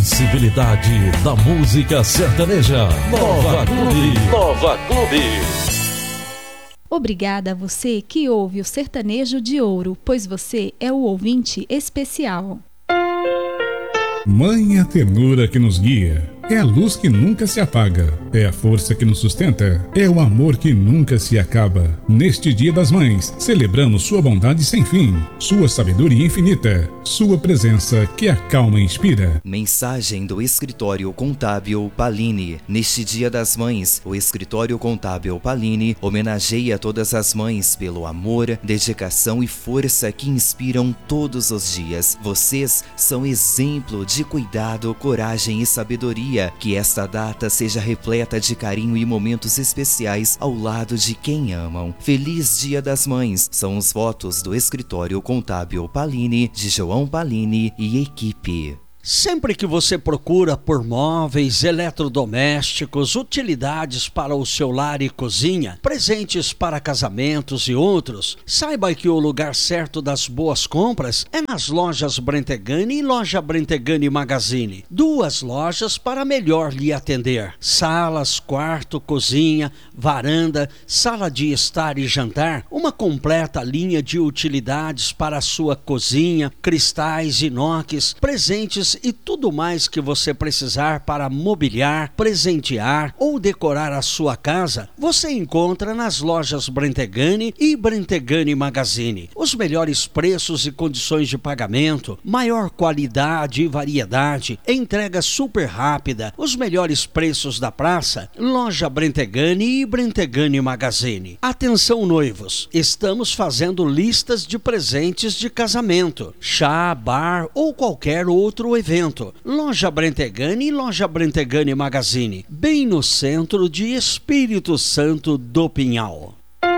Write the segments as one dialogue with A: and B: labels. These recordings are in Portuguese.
A: sensibilidade da música sertaneja. Nova Clube. Nova Clube.
B: Obrigada a você que ouve o Sertanejo de Ouro, pois você é o ouvinte especial.
C: Mãe é a ternura que nos guia, é a luz que nunca se apaga, é a força que nos sustenta, é o amor que nunca se acaba. Neste Dia das Mães, celebramos sua bondade sem fim, sua sabedoria infinita, sua presença que acalma e inspira.
D: Mensagem do Escritório Contábil Palini. Neste Dia das Mães, o Escritório Contábil Palini homenageia todas as mães pelo amor, dedicação e força que inspiram todos os dias. Vocês são exemplo de cuidado, coragem e sabedoria. Que esta data seja repleta de carinho e momentos especiais ao lado de quem amam. Feliz Dia das Mães. São os votos do Escritório Contábil Palini, de João Palini e equipe.
E: Sempre que você procura por móveis, eletrodomésticos, utilidades para o seu lar e cozinha, presentes para casamentos e outros, saiba que o lugar certo das boas compras é nas lojas Brentegani e loja Brentegani Magazine. 2 lojas para melhor lhe atender. Salas, quarto, cozinha, varanda, sala de estar e jantar, uma completa linha de utilidades para a sua cozinha, cristais, inox, presentes e tudo mais que você precisar para mobiliar, presentear ou decorar a sua casa, você encontra nas lojas Brentegani e Brentegani Magazine. Os melhores preços e condições de pagamento, maior qualidade e variedade, entrega super rápida, os melhores preços da praça, loja Brentegani e Brentegani Magazine. Atenção noivos, estamos fazendo listas de presentes de casamento, chá, bar ou qualquer outro evento. Loja Brentegani e loja Brentegani Magazine, bem no centro de Espírito Santo do Pinhal.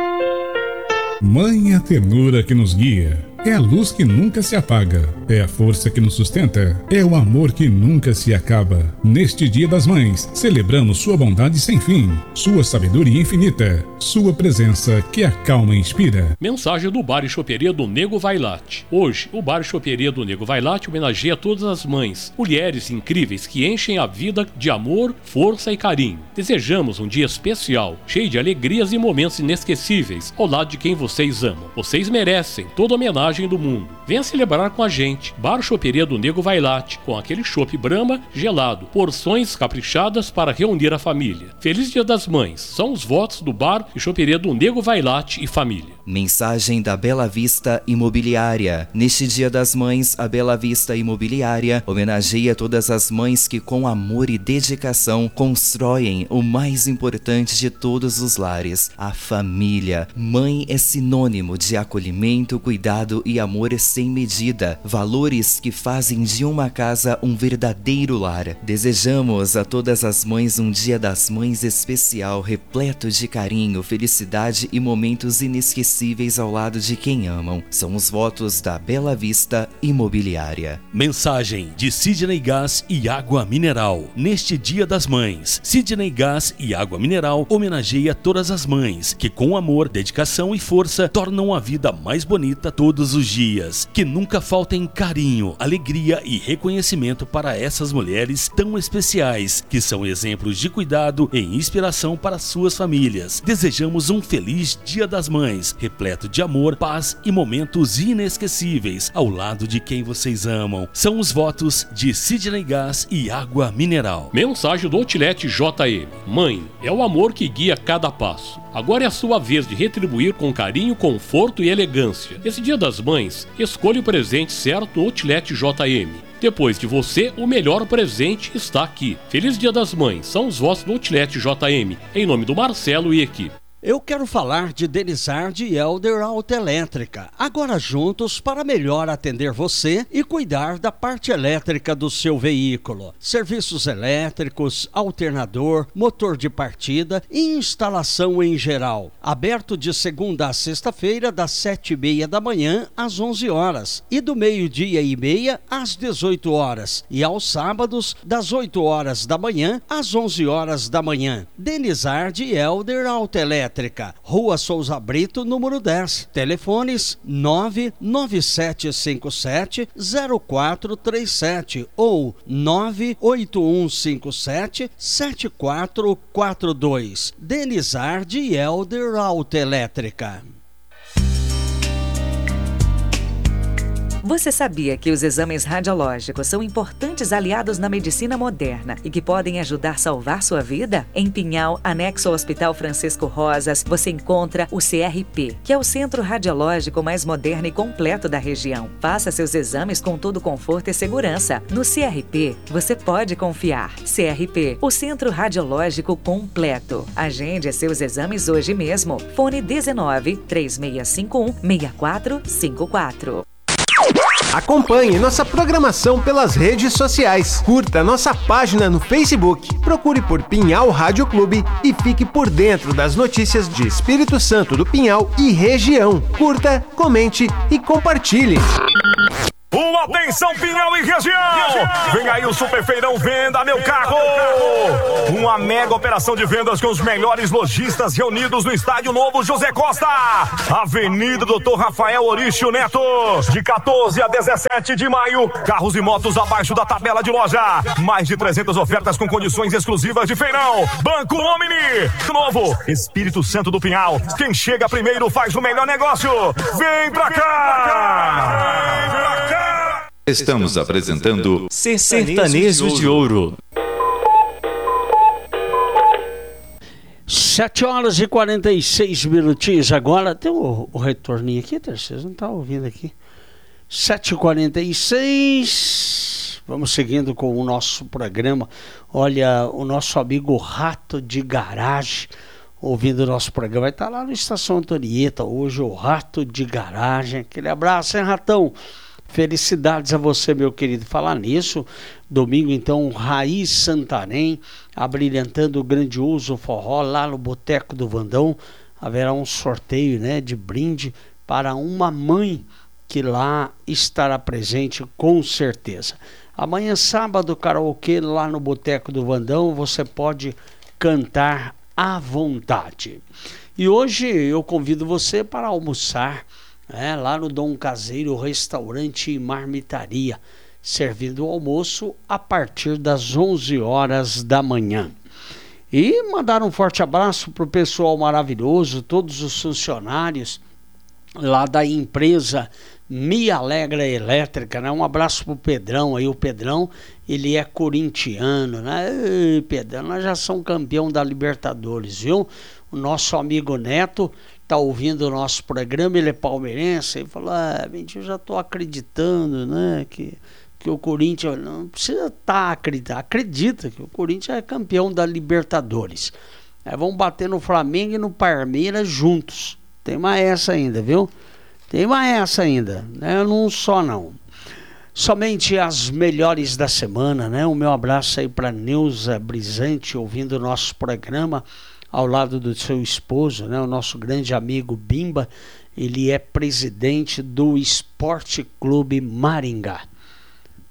C: Mãe é a ternura que nos guia, é a luz que nunca se apaga, é a força que nos sustenta, é o amor que nunca se acaba. Neste Dia das Mães, celebramos sua bondade sem fim, sua sabedoria infinita, sua presença que acalma e inspira.
F: Mensagem do Bar e Choperia do Nego Vailate. Hoje, o Bar e Choperia do Nego Vailate homenageia todas as mães, mulheres incríveis que enchem a vida de amor, força e carinho. Desejamos um dia especial, cheio de alegrias e momentos inesquecíveis, ao lado de quem vocês amam. Vocês merecem toda a homenagem do mundo. Venha celebrar com a gente. Bar Choperia do Nego Vailate, com aquele chopp Brahma gelado, porções caprichadas para reunir a família. Feliz Dia das Mães. São os votos do Bar e Choperia do Nego Vailate e família.
D: Mensagem da Bela Vista Imobiliária. Neste Dia das Mães, a Bela Vista Imobiliária homenageia todas as mães que com amor e dedicação constroem o mais importante de todos os lares, a família. Mãe é sinônimo de acolhimento, cuidado e amor sem medida, valores que fazem de uma casa um verdadeiro lar. Desejamos a todas as mães um Dia das Mães especial, repleto de carinho, felicidade e momentos inesquecíveis ao lado de quem amam. São os votos da Bela Vista Imobiliária.
G: Mensagem de Sidney Gás e Água Mineral. Neste Dia das Mães, Sidney Gás e Água Mineral homenageia todas as mães que com amor, dedicação e força tornam a vida mais bonita todos os dias. Que nunca faltem carinho, alegria e reconhecimento para essas mulheres tão especiais, que são exemplos de cuidado e inspiração para suas famílias. Desejamos um feliz Dia das Mães, repleto de amor, paz e momentos inesquecíveis ao lado de quem vocês amam. São os votos de Sidney Gás e Água Mineral.
F: Mensagem do Outlet JM. Mãe, é o amor que guia cada passo. Agora é a sua vez de retribuir com carinho, conforto e elegância. Esse Dia das Mães, escolha o presente certo no Outlet JM. Depois de você, o melhor presente está aqui. Feliz Dia das Mães. São os votos do Outlet JM. Em nome do Marcelo e equipe.
E: Eu quero falar de Denizard e Elder Autoelétrica, agora juntos para melhor atender você e cuidar da parte elétrica do seu veículo. Serviços elétricos, alternador, motor de partida e instalação em geral. Aberto de segunda a sexta-feira, das 7h30 da manhã às 11 horas e do 12h30 às 18 horas e aos sábados, das 8 horas da manhã às 11 horas da manhã. Denizard e Elder Autoelétrica. Autoelétrica, Rua Souza Brito, número 10. Telefones 99757-0437 ou 98157-7442. Denizardi e Helder Autoelétrica.
H: Você sabia que os exames radiológicos são importantes aliados na medicina moderna e que podem ajudar a salvar sua vida? Em Pinhal, anexo ao Hospital Francisco Rosas, você encontra o CRP, que é o centro radiológico mais moderno e completo da região. Faça seus exames com todo conforto e segurança. No CRP, você pode confiar. CRP, o centro radiológico completo. Agende seus exames hoje mesmo. Fone 19-3651-6454.
I: Acompanhe nossa programação pelas redes sociais. Curta nossa página no Facebook. Procure por Pinhal Rádio Clube e fique por dentro das notícias de Espírito Santo do Pinhal e região. Curta, comente e compartilhe.
J: Atenção, Pinhal e região! Vem aí o Super Feirão Venda Meu Carro! Uma mega operação de vendas com os melhores lojistas reunidos no Estádio Novo José Costa, Avenida Dr. Rafael Orício Neto, de 14 a 17 de maio. Carros e motos abaixo da tabela de loja. Mais de 300 ofertas com condições exclusivas de feirão. Banco Omni, novo Espírito Santo do Pinhal. Quem chega primeiro faz o melhor negócio. Vem pra cá! Vem pra cá!
K: Estamos apresentando
G: Sertanejo de Ouro.
E: 7h46. Agora tem o retorninho aqui, Terceiro, não está ouvindo aqui. 7h46. Vamos seguindo com o nosso programa. Olha, o nosso amigo Rato de Garagem ouvindo o nosso programa. Vai estar lá no Estação Antonieta hoje, o Rato de Garagem. Aquele abraço, hein, Ratão? Felicidades a você, meu querido. Falar nisso, domingo então, Raiz Santarém, abrilhantando o grandioso forró lá no Boteco do Vandão. Haverá um sorteio, né, de brinde para uma mãe que lá estará presente com certeza. Amanhã, sábado, karaokê lá no Boteco do Vandão, você pode cantar à vontade. E hoje eu convido você para almoçar lá no Dom Caseiro, restaurante e marmitaria, servindo o almoço a partir das 11 horas da manhã. E mandar um forte abraço para o pessoal maravilhoso, todos os funcionários lá da empresa Me Alegra Elétrica, né? Um abraço pro Pedrão aí. O Pedrão, ele é corintiano, né? Ei, Pedrão, nós já somos campeão da Libertadores, viu? O nosso amigo Neto tá ouvindo o nosso programa, ele é palmeirense, ele falou, eu já tô acreditando, né, que o Corinthians, não precisa estar acreditando, acredita que o Corinthians é campeão da Libertadores. Vamos bater no Flamengo e no Palmeiras juntos. Tem mais essa ainda, viu? Tem mais essa ainda, né? Não só não. Somente as melhores da semana, né? O meu abraço aí para Neuza Brisante, ouvindo o nosso programa, ao lado do seu esposo, né? O nosso grande amigo Bimba, ele é presidente do Esporte Clube Maringá.